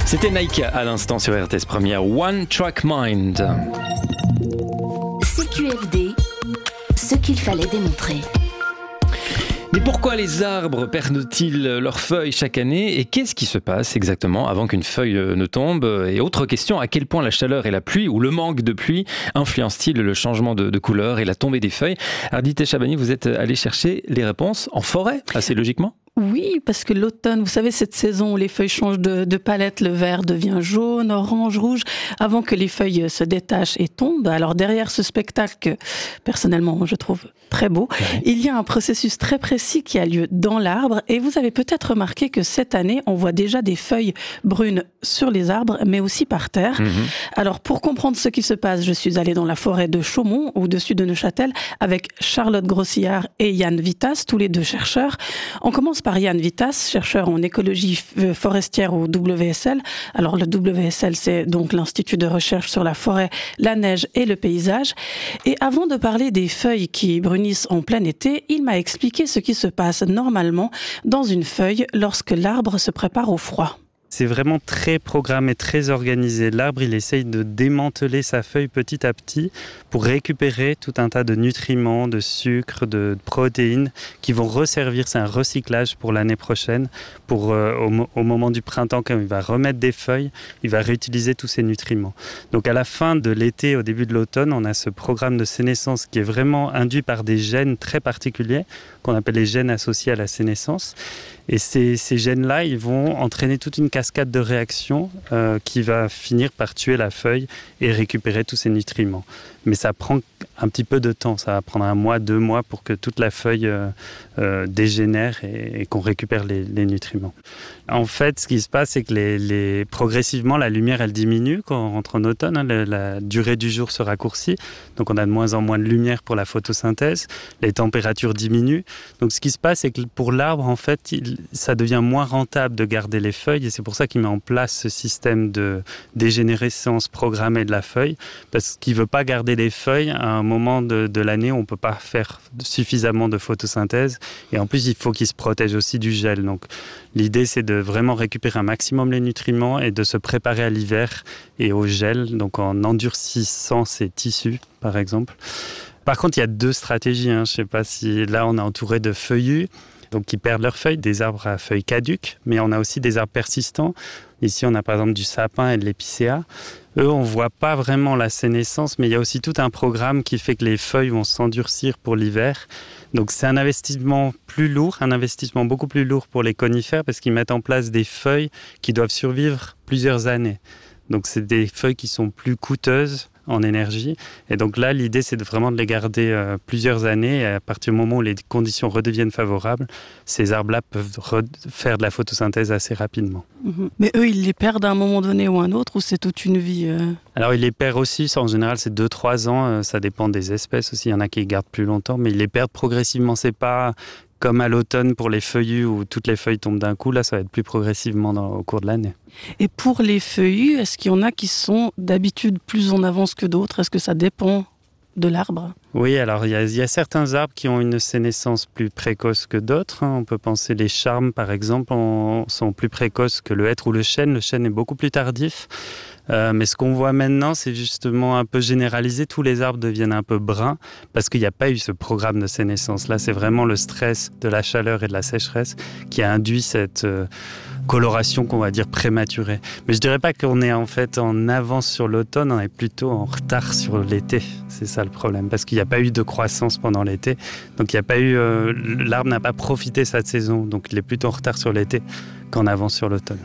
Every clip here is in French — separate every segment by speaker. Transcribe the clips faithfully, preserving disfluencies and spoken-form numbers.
Speaker 1: C'était Nike à l'instant sur R T S Première, One Track Mind.
Speaker 2: C Q F D, ce qu'il fallait démontrer.
Speaker 1: Mais pourquoi les arbres perdent-ils leurs feuilles chaque année et qu'est-ce qui se passe exactement avant qu'une feuille ne tombe? Et autre question, à quel point la chaleur et la pluie ou le manque de pluie influencent-ils le changement de, de couleur et la tombée des feuilles? Ardita Chabani, vous êtes allé chercher les réponses en forêt, assez logiquement?
Speaker 3: Oui, parce que l'automne, vous savez, cette saison où les feuilles changent de, de palette, le vert devient jaune, orange, rouge, avant que les feuilles se détachent et tombent. Alors derrière ce spectacle que, personnellement, je trouve très beau, ouais. Il y a un processus très précis qui a lieu dans l'arbre. Et vous avez peut-être remarqué que cette année, on voit déjà des feuilles brunes sur les arbres, mais aussi par terre. Mmh. Alors pour comprendre ce qui se passe, je suis allée dans la forêt de Chaumont, au-dessus de Neuchâtel, avec Charlotte Grossillard et Yann Vittas, tous les deux chercheurs. On commence par Yann Vittas, chercheur en écologie forestière au W S L. Alors le W S L, c'est donc l'Institut de recherche sur la forêt, la neige et le paysage. Et avant de parler des feuilles qui brunissent en plein été, il m'a expliqué ce qui se passe normalement dans une feuille lorsque l'arbre se prépare au froid.
Speaker 4: C'est vraiment très programmé, très organisé. L'arbre, il essaye de démanteler sa feuille petit à petit pour récupérer tout un tas de nutriments, de sucre, de protéines qui vont resservir. C'est un recyclage pour l'année prochaine. Pour, euh, au, au moment du printemps, quand il va remettre des feuilles, il va réutiliser tous ces nutriments. Donc à la fin de l'été, au début de l'automne, on a ce programme de sénescence qui est vraiment induit par des gènes très particuliers qu'on appelle les gènes associés à la sénescence. Et ces, ces gènes-là, ils vont entraîner toute une cascade de réactions euh, qui va finir par tuer la feuille et récupérer tous ces nutriments. Mais ça prend un petit peu de temps, ça va prendre un mois, deux mois pour que toute la feuille euh, euh, dégénère et, et qu'on récupère les, les nutriments. En fait, ce qui se passe, c'est que les, les, progressivement, la lumière, elle diminue quand on rentre en automne. Hein, la, la durée du jour se raccourcit, donc on a de moins en moins de lumière pour la photosynthèse. Les températures diminuent. Donc ce qui se passe, c'est que pour l'arbre, en fait, il, ça devient moins rentable de garder les feuilles et c'est pour ça qu'il met en place ce système de dégénérescence programmée de la feuille, parce qu'il ne veut pas garder les feuilles à un moment de, de l'année où on ne peut pas faire suffisamment de photosynthèse. Et en plus, il faut qu'il se protège aussi du gel. Donc l'idée, c'est de vraiment récupérer un maximum les nutriments et de se préparer à l'hiver et au gel, donc en endurcissant ses tissus, par exemple. Par contre, il y a deux stratégies. Hein. Je ne sais pas si là, on est entouré de feuillus, donc qui perdent leurs feuilles, des arbres à feuilles caduques, mais on a aussi des arbres persistants. Ici, on a par exemple du sapin et de l'épicéa. Eux, on ne voit pas vraiment la sénescence, mais il y a aussi tout un programme qui fait que les feuilles vont s'endurcir pour l'hiver. Donc c'est un investissement plus lourd, un investissement beaucoup plus lourd pour les conifères parce qu'ils mettent en place des feuilles qui doivent survivre plusieurs années. Donc c'est des feuilles qui sont plus coûteuses en énergie. Et donc là, l'idée, c'est de vraiment de les garder euh, plusieurs années. Et à partir du moment où les conditions redeviennent favorables, ces arbres-là peuvent re- faire de la photosynthèse assez rapidement.
Speaker 3: Mmh. Mais eux, ils les perdent à un moment donné ou à un autre, ou c'est toute une vie euh...
Speaker 4: Alors, ils les perdent aussi. En général, c'est deux trois ans. Euh, ça dépend des espèces aussi. Il y en a qui les gardent plus longtemps, mais ils les perdent progressivement. C'est pas comme à l'automne pour les feuillus où toutes les feuilles tombent d'un coup. Là, ça va être plus progressivement dans, au cours de l'année.
Speaker 3: Et pour les feuillus, est-ce qu'il y en a qui sont d'habitude plus en avance que d'autres? Est-ce que ça dépend de l'arbre?
Speaker 4: Oui, alors il y, y a certains arbres qui ont une sénescence plus précoce que d'autres. Hein. On peut penser les charmes, par exemple, on, sont plus précoces que le hêtre ou le chêne. Le chêne est beaucoup plus tardif. Euh, mais ce qu'on voit maintenant, c'est justement un peu généralisé. Tous les arbres deviennent un peu bruns parce qu'il n'y a pas eu ce programme de sénescence. Là, c'est vraiment le stress de la chaleur et de la sécheresse qui a induit cette euh, coloration qu'on va dire prématurée. Mais je ne dirais pas qu'on est en fait en avance sur l'automne, on est plutôt en retard sur l'été. C'est ça le problème, parce qu'il n'y a pas eu de croissance pendant l'été. Donc il n'y a pas eu, euh, l'arbre n'a pas profité de cette saison. Donc il est plutôt en retard sur l'été qu'en avance sur l'automne.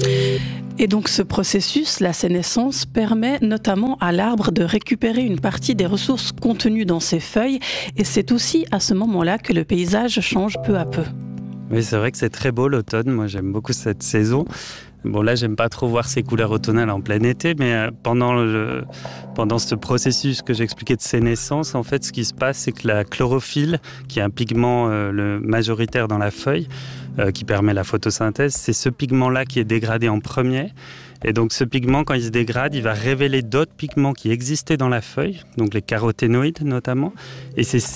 Speaker 3: Et donc ce processus, la sénescence, permet notamment à l'arbre de récupérer une partie des ressources contenues dans ses feuilles. Et c'est aussi à ce moment-là que le paysage change peu à peu.
Speaker 4: Oui, c'est vrai que c'est très beau l'automne. Moi, j'aime beaucoup cette saison. Bon, là, j'aime pas trop voir ces couleurs automnales en plein été, mais pendant, le, pendant ce processus que j'expliquais de sénescence, en fait, ce qui se passe, c'est que la chlorophylle, qui est un pigment euh, le majoritaire dans la feuille, euh, qui permet la photosynthèse, c'est ce pigment-là qui est dégradé en premier. Et donc, ce pigment, quand il se dégrade, il va révéler d'autres pigments qui existaient dans la feuille, donc les caroténoïdes notamment. Et c'est ces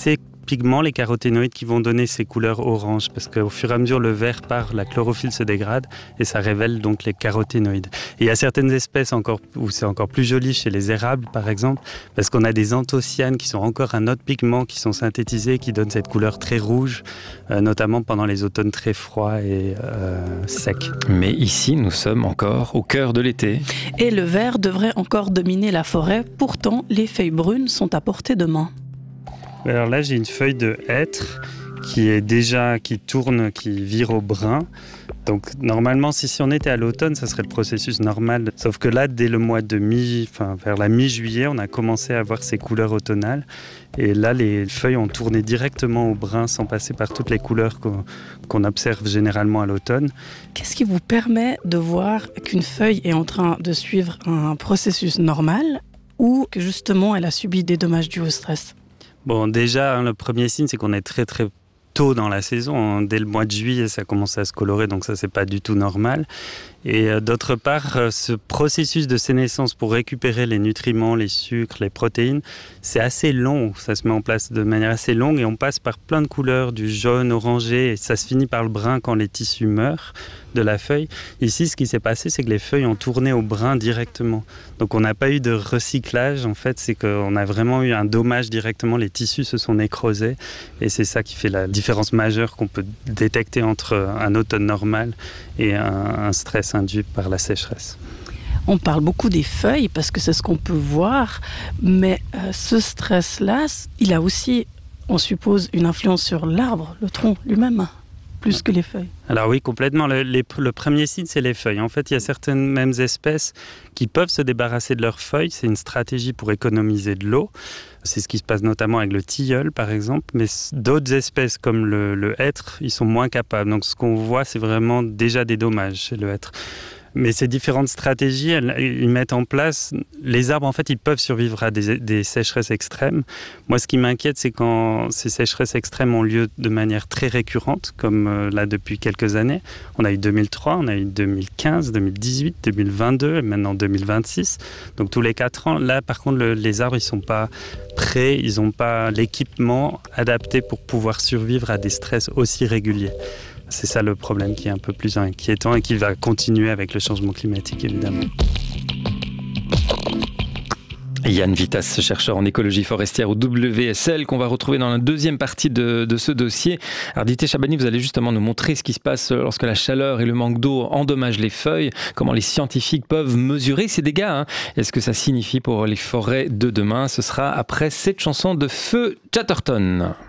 Speaker 4: pigments, les caroténoïdes, qui vont donner ces couleurs orange, parce qu'au fur et à mesure, le vert part, la chlorophylle se dégrade, et ça révèle donc les caroténoïdes. Et il y a certaines espèces encore, où c'est encore plus joli, chez les érables par exemple, parce qu'on a des anthocyanes qui sont encore un autre pigment, qui sont synthétisés, qui donnent cette couleur très rouge, euh, notamment pendant les automnes très froids et euh, secs.
Speaker 1: Mais ici, nous sommes encore au cœur de l'été.
Speaker 3: Et le vert devrait encore dominer la forêt. Pourtant, les feuilles brunes sont à portée de main.
Speaker 4: Alors là, j'ai une feuille de hêtre qui est déjà, qui tourne, qui vire au brun. Donc normalement, si, si on était à l'automne, ça serait le processus normal. Sauf que là, dès le mois de mi, enfin vers la mi-juillet, on a commencé à avoir ces couleurs automnales. Et là, les feuilles ont tourné directement au brun sans passer par toutes les couleurs qu'on, qu'on observe généralement à l'automne.
Speaker 3: Qu'est-ce qui vous permet de voir qu'une feuille est en train de suivre un processus normal ou que justement elle a subi des dommages dus au stress?
Speaker 4: Bon, déjà, hein, le premier signe, c'est qu'on est très très tôt dans la saison. Dès le mois de juillet, ça commence à se colorer, donc ça, c'est pas du tout normal. Et euh, d'autre part, euh, ce processus de sénescence pour récupérer les nutriments, les sucres, les protéines, c'est assez long. Ça se met en place de manière assez longue et on passe par plein de couleurs, du jaune, orangé, et ça se finit par le brun quand les tissus meurent de la feuille. Ici, ce qui s'est passé, c'est que les feuilles ont tourné au brun directement. Donc on n'a pas eu de recyclage, en fait, c'est qu'on a vraiment eu un dommage directement, les tissus se sont nécrosés et c'est ça qui fait la différence majeure qu'on peut détecter entre un automne normal et un, un stress induit par la sécheresse.
Speaker 3: On parle beaucoup des feuilles parce que c'est ce qu'on peut voir, mais euh, ce stress-là, il a aussi, on suppose, une influence sur l'arbre, le tronc lui-même, plus que les feuilles.
Speaker 4: Alors oui, complètement. Le, les, le premier signe, c'est les feuilles. En fait, il y a certaines mêmes espèces qui peuvent se débarrasser de leurs feuilles. C'est une stratégie pour économiser de l'eau. C'est ce qui se passe notamment avec le tilleul, par exemple. Mais d'autres espèces, comme le, le hêtre, ils sont moins capables. Donc ce qu'on voit, c'est vraiment déjà des dommages chez le hêtre. Mais ces différentes stratégies, elles, ils mettent en place... Les arbres, en fait, ils peuvent survivre à des, des sécheresses extrêmes. Moi, ce qui m'inquiète, c'est quand ces sécheresses extrêmes ont lieu de manière très récurrente, comme euh, là, depuis quelques années. On a eu deux mille trois, on a eu deux mille quinze, deux mille dix-huit, deux mille vingt-deux et maintenant deux mille vingt-six. Donc, tous les quatre ans. Là, par contre, le, les arbres, ils ne sont pas prêts, ils n'ont pas l'équipement adapté pour pouvoir survivre à des stress aussi réguliers. C'est ça le problème qui est un peu plus inquiétant et qui va continuer avec le changement climatique, évidemment.
Speaker 1: Yann Vittas, chercheur en écologie forestière au W S L, qu'on va retrouver dans la deuxième partie de, de ce dossier. Ardité Chabani, vous allez justement nous montrer ce qui se passe lorsque la chaleur et le manque d'eau endommagent les feuilles, comment les scientifiques peuvent mesurer ces dégâts, hein. Est-ce que ça signifie pour les forêts de demain? Ce sera après cette chanson de Feu Chatterton.